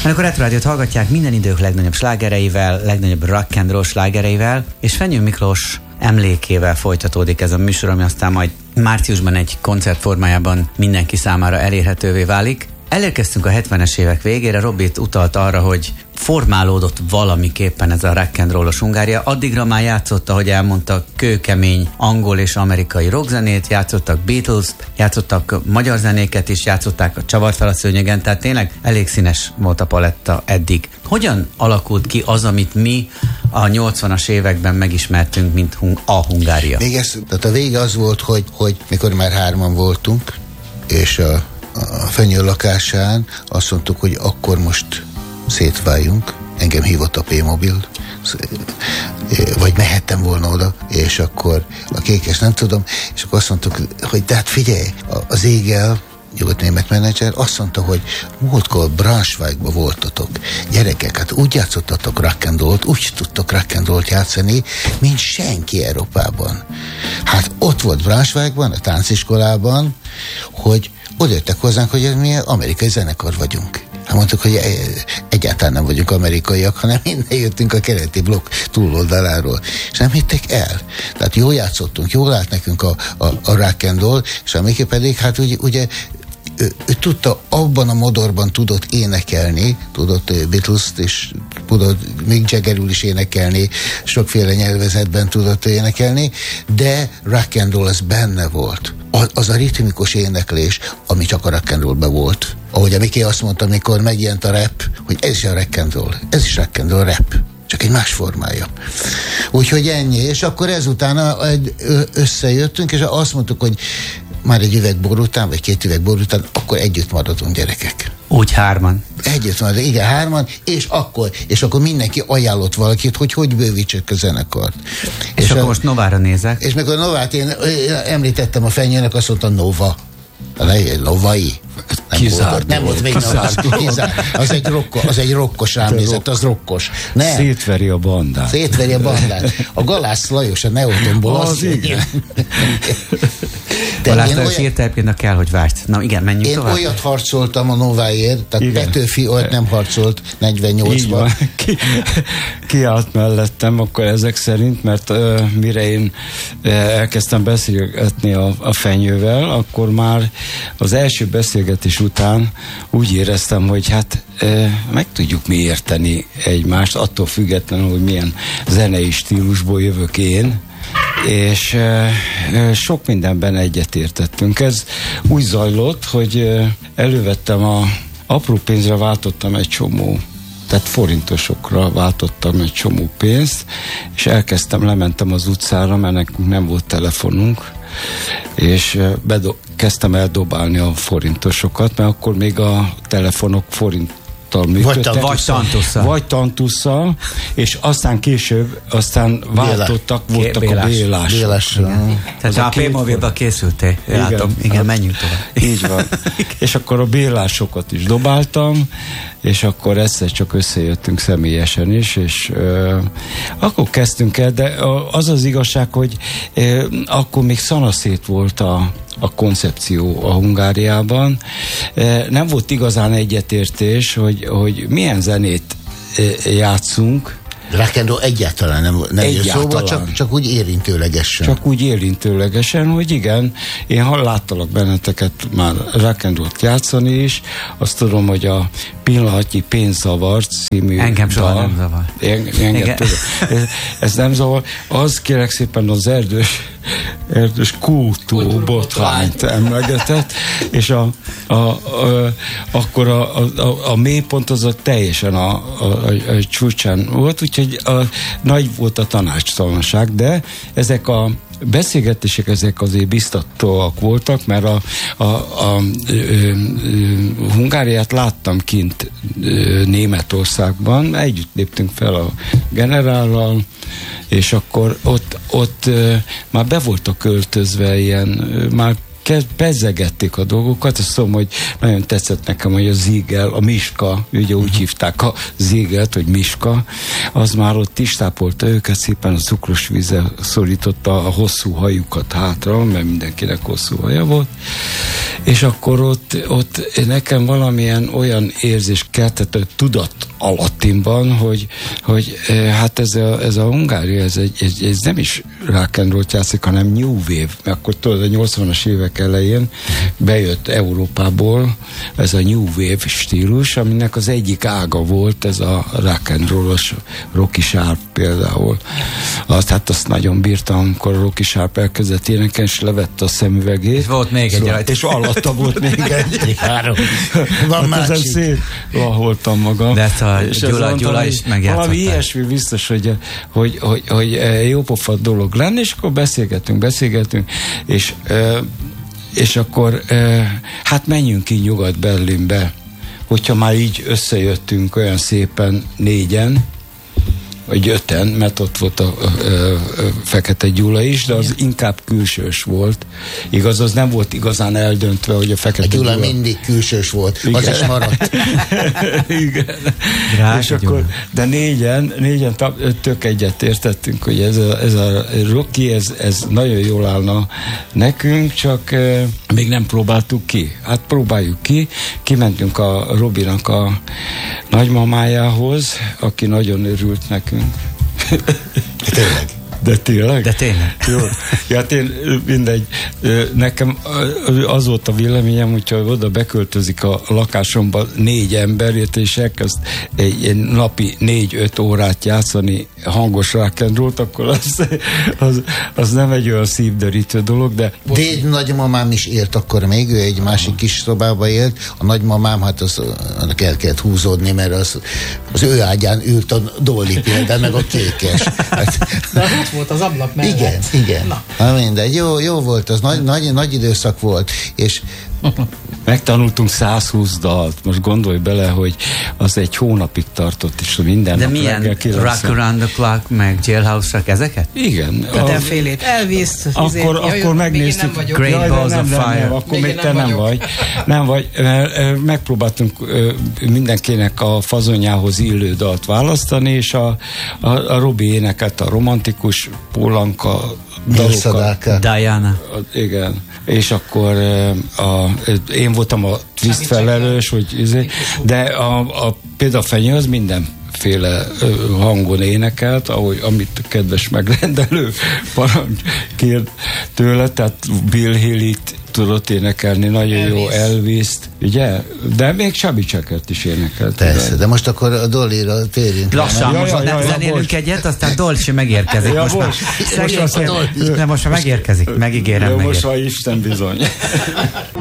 Amikor Retro Rádiót hallgatják, minden idők legnagyobb slágereivel, legnagyobb rock and roll slágereivel, és Fenyő Miklós emlékével folytatódik ez a műsor, ami aztán majd márciusban egy koncert formájában mindenki számára elérhetővé válik. Elérkeztünk a 70-es évek végére, Robit utalt arra, hogy formálódott valamiképpen ez a rock and rollos Hungária. Addigra már játszott, ahogy elmondta, kőkemény angol és amerikai rockzenét, játszottak Beatles-t, játszottak magyar zenéket is, játszották a Csavart fel a szőnyegen, tehát tényleg elég színes volt a paletta eddig. Hogyan alakult ki az, amit mi a 80-as években megismertünk, mint a Hungária? Tehát a vége az volt, hogy mikor már hárman voltunk, és a Fenyő lakásán azt mondtuk, hogy akkor most szétváljunk. Engem hívott a P-mobil, vagy mehettem volna oda, és akkor a Kékes nem tudom, és akkor azt mondtuk, hogy de hát figyelj, az Égel, nyugat-német menedzser, azt mondta, hogy múltkor Braunschweigban voltatok. Gyerekek, hát úgy játszottatok rock and rollt, úgy tudtok rock and rollt játszani, mint senki Európában. Hát ott volt Braunschweigban, a tánciskolában, hogy odajöttek hozzánk, hogy mi amerikai zenekar vagyunk. Hát mondtuk, hogy egyáltalán nem vagyunk amerikaiak, hanem innen jöttünk a keleti blokk túloldaláról. És nem hitték el. Tehát jól játszottunk, jól állt nekünk a rock and roll, és amikor pedig, hát ugye ő tudta, abban a modorban tudott énekelni, tudott Beatles-t is, tudott Mick Jaggerül is énekelni, sokféle nyelvezetben tudott énekelni, de rock and roll az benne volt. Az a ritmikus éneklés, ami csak a rock and rollban volt. Ahogy a Miki azt mondta, amikor megjelent a rap, hogy ez is a rock and roll, ez is rock and roll rap. Csak egy más formája. Úgyhogy ennyi. És akkor ezután összejöttünk, és azt mondtuk, hogy már egy üveg bor után, vagy 2 üveg bor után, akkor együtt maradunk, gyerekek. Úgy hárman. Együtt maradunk, igen, hárman, és akkor mindenki ajánlott valakit, hogy bővítsük a zenekart. És akkor most Novára nézek. És mikor Novát én említettem a Fenyőnek, azt mondta Nova. Lovai. Nem volt még Nova. Az egy rokkos rámnézett, az rokkos. Nem. Szétveri a bandát. A Galász Lajos, a Neotonból az igen. Galász Lajos írta egyébként, kell, hogy várj. Na igen, menjünk tovább. Én olyat harcoltam a Nováért, tehát Petőfi olyat nem harcolt 48-ban. Ki állt mellettem akkor ezek szerint, mert mire én elkezdtem beszélgetni a Fenyővel, akkor már az első beszélgetés után úgy éreztem, hogy hát meg tudjuk mi érteni egymást, attól függetlenül, hogy milyen zenei stílusból jövök én, és sok mindenben egyetértettünk. Ez úgy zajlott, hogy elővettem apró pénzre váltottam egy csomó, tehát forintosokra váltottam egy csomó pénzt, és lementem az utcára, mert nekünk nem volt telefonunk, és kezdtem eldobálni a forintosokat, mert akkor még a telefonok működtek. Vagy tantusszal, és aztán később váltottak, voltak a Bélás. Tehát a P-mobilba készültél. Igen, menjünk tovább. Így van. És akkor a Bélásokat is dobáltam, és akkor egyszer csak összejöttünk személyesen is, és akkor kezdtünk el, de az az igazság, hogy akkor még szanaszét volt a koncepció a Hungáriában. Nem volt igazán egyetértés, hogy milyen zenét játszunk. Rock and roll egyáltalán nem szóval, csak úgy érintőlegesen. Csak úgy érintőlegesen, hogy igen, én láttalak benneteket már rock and rollt játszani is, azt tudom, hogy a Pillanatnyi pénzzavar című engem soha nem zavar. Engem ez nem zavar. Az kérek szépen az erdős kútó botrányt emlegetett, és akkor a mélypont az teljesen a csúcsán volt, úgyhogy nagy volt a tanácstalanság, de ezek a beszélgetések ezek azért biztatóak voltak, mert a Hungáriát láttam kint Németországban, együtt léptünk fel a generállal, és akkor ott már be voltak költözve ilyen, már bezegették a dolgokat. Azt mondom, hogy nagyon tetszett nekem, hogy a Ziegel, a Miska, ugye úgy hívták a Ziegelt, hogy Miska, az már ott tistápolta őket, szépen a cukros vízzel szorította a hosszú hajukat hátra, mert mindenkinek hosszú haja volt, és akkor ott nekem valamilyen olyan érzés keltett, tudat alattimban, hogy hát ez a Hungária, ez nem is rock and roll játszik, hanem new wave, mert akkor tudod, a 80-as évek elején bejött Európából ez a new wave stílus, aminek az egyik ága volt ez a rock and roll-os Rocky Sharp például. Azt nagyon bírtam, amikor a Rocky Sharp elkezdett énekelni, és levette a szemüvegét. És volt még egy rajta. És alatta volt még egy. Három. Van másik. Szép laholtam magam. De ezt a Gyula is megjátszotta. Valami ilyesmi biztos, hogy jópofa dolog lenne, és akkor beszélgetünk, és akkor hát menjünk ki Nyugat-Berlinbe, hogyha már így összejöttünk olyan szépen 4-en, vagy 5-en, mert ott volt a Fekete Gyula is, de az inkább külsős volt. Igaz, az nem volt igazán eldöntve, hogy a Fekete Gyula mindig külsős volt, igen. Az is maradt. Igen. És akkor, de négyen tök egyet értettünk, hogy ez a Rocky, ez nagyon jól állna nekünk, csak még nem próbáltuk ki. Hát próbáljuk ki. Kimentünk a Robinak a nagymamájához, aki nagyon örült nekünk. Tényleg. De tényleg? Jó. Ja, mindegy. Nekem az volt a véleményem, hogyha oda beköltözik a lakásomba 4 emberért, és elkezd egy napi 4-5 órát játszani hangos rock and rollt, akkor az nem egy olyan szívderítő dolog, de... Déd nagymamám is élt akkor még, ő egy másik kis szobába élt, a nagymamám, hát annak el kellett húzódni, mert az ő ágyán ült a Dolly például, meg a Kékes. De az ott volt az ablak mellett. Igen. Na mindegy, jó volt, az nagy időszak volt, és megtanultunk 120 dalt. Most gondolj bele, hogy az egy hónapig tartott, és minden de nap milyen Rock Around the Clock, meg Jailhouse Rock, ezeket? Igen. Mindenfélét. Elvis, akkor megnéztük. Great Balls of Fire. Akkor még te nem vagy. Megpróbáltunk mindenkinek a fazonjához illő dalt választani, és a Robi énekelt a romantikus Pólanka dalokat. Diana. Igen. És akkor én voltam a twist felelős, de például a Fenyő az mindenféle hangon énekelt, amit a kedves megrendelő parancs kér tőle, tehát Bill Haley-t tudott énekelni, nagyon jó Elvis-t, ugye? De még Chubby Checkert is énekelt. Persze, de most akkor a Dollyra térjünk. Lassan, most zenélünk egyet, aztán Dolly megérkezik. Most már megérkezik, megígérem. Most már Isten bizony.